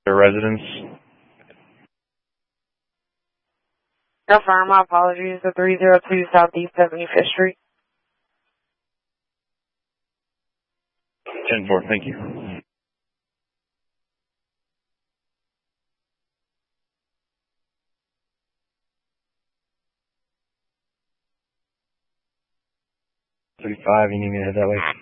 their residence. Affirm, my apologies. The 302 Southeast 75th Street. 10-4, thank you. $35, you need me to head that way?